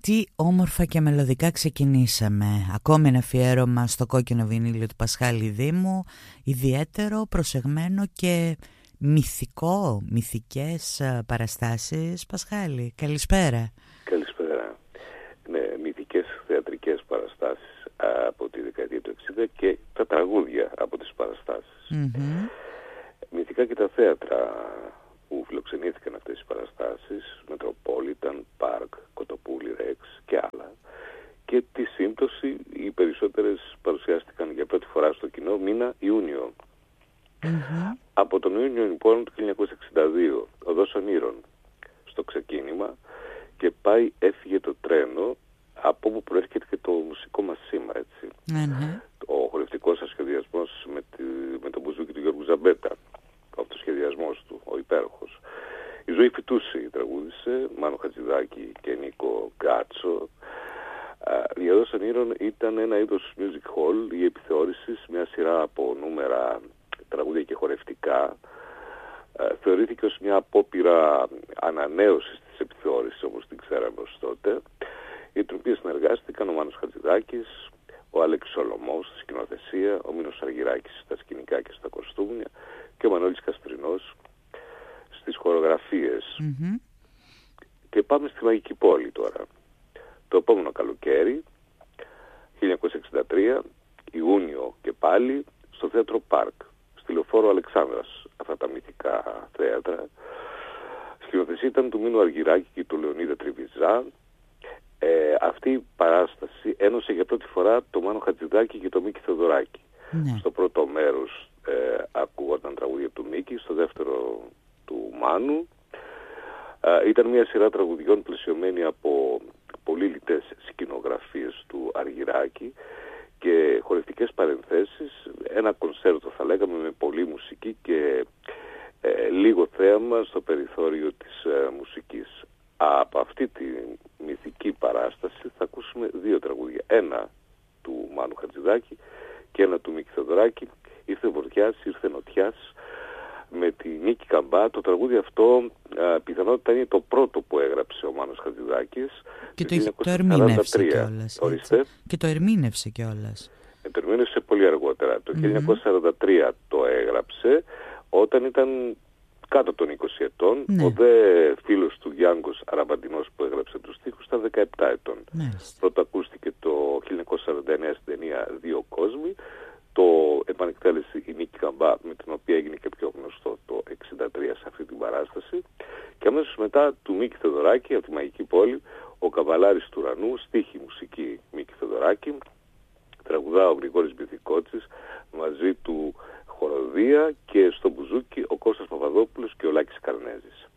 Τι όμορφα και μελωδικά ξεκινήσαμε. Ακόμη ένα αφιέρωμα στο κόκκινο βινίλιο του Πασχάλη Δήμου, ιδιαίτερο, προσεγμένο και μυθικό, μυθικές παραστάσεις. Πασχάλη, καλησπέρα. Καλησπέρα. Ναι, μυθικές θεατρικές παραστάσεις από τη δεκαετία του 60 και τα τραγούδια από τις παραστάσεις. Mm-hmm. Μυθικά και τα θέατρα που φιλοξενήθηκαν αυτές τις παραστάσεις, Μετροπόλιταν, Πάρκ, Κοτοπούλη, Ρεξ και άλλα. Και τη σύμπτωση οι περισσότερες παρουσιάστηκαν για πρώτη φορά στο κοινό μήνα Ιούνιο. Mm-hmm. Από τον Ιούνιο λοιπόν του 1962, Οδός Ονείρων στο ξεκίνημα, και έφυγε το τρένο από όπου προέρχεται και το μουσικό μας σήμα, έτσι. Mm-hmm. Ο χορευτικός ασχεδιασμός με το μπουζούκι του Γιώργου Ζαμπέτα, ο αυτοσχεδιασμός του, ο υπέροχος. Η Ζωή Φυτούση τραγούδισε, Μάνο Χατζηδάκη και Νίκο Γκάτσο. Η Οδός Ονείρων ήταν ένα είδος music hall ή επιθεώρησης, μια σειρά από νούμερα, τραγούδια και χορευτικά. Θεωρήθηκε ως μια απόπειρα ανανέωσης της επιθεώρησης, όπως την ξέραμε ως τότε, για την οποία συνεργάστηκαν ο Μάνος Χατζηδάκης, ο Αλέξης Σολωμός στη σκηνοθεσία, ο Μίνος Αργυράκης στα σκηνικά και στα κοστούμια και ο Μανώλης Καστρινός στις χορογραφίες. Mm-hmm. Και πάμε στη Μαγική Πόλη τώρα. Το επόμενο καλοκαίρι, 1963, Ιούνιο και πάλι, στο θέατρο Πάρκ, στη Λεωφόρο Αλεξάνδρας, αυτά τα μυθικά θέατρα. Σκηνοθεσία ήταν του Μίνου Αργυράκη και του Λεωνίδα Τριβιζά. Αυτή η παράσταση ένωσε για πρώτη φορά το Μάνο Χατζηδάκη και το Μίκη Θεοδωράκη. Ναι. Στο πρώτο μέρος ακούγονταν τραγούδια του Μίκη, στο δεύτερο του Μάνου. Ήταν μια σειρά τραγουδιών πλαισιωμένη από πολύ λιτές σκηνογραφίες του Αργυράκη και χορευτικές παρενθέσεις, ένα κονσέρτο θα λέγαμε με πολλή μουσική και λίγο θέαμα στο περιθώριο της μουσικής. Από αυτή τη μυθική παράσταση θα ακούσουμε δύο τραγούδια. Ένα του Μάνου Χατζηδάκη και ένα του Μίκη Θεοδωράκη. Ήρθε Βοριάς, ήρθε Νοτιάς, με τη Νίκη Καμπά. Το τραγούδι αυτό πιθανότητα είναι το πρώτο που έγραψε ο Μάνος Χατζηδάκης. Και το ερμήνευσε κιόλας. Ορίστε. Και το ερμήνευσε κιόλας. Το ερμήνευσε πολύ αργότερα. Το 1943 το έγραψε, όταν ήταν κάτω των 20 ετών. Ναι. Ο δε φίλος του Γιάνγκος Αραμπαντινός που έγραψε τους στίχους ήταν 17 ετών. Μάλιστα. Πρώτο ακούστηκε το 1949 στην ταινία «Δύο κόσμοι». Το επανεκτέλεσε η Νίκη Καμπά, με την οποία έγινε και πιο γνωστό το 1963 σε αυτή την παράσταση. Και αμέσως μετά του Μίκη Θεοδωράκη, από τη Μαγική Πόλη, ο Καβαλάρης του Ουρανού, στίχη μουσική Μίκη Θεοδωράκη. Τραγουδά ο Γρηγόρης Μπιθικότσης, μαζί του χοροδία, και στο μπουζούκι ο Κώστας Παπαδόπουλος και ο Λάκης Καρνέζης.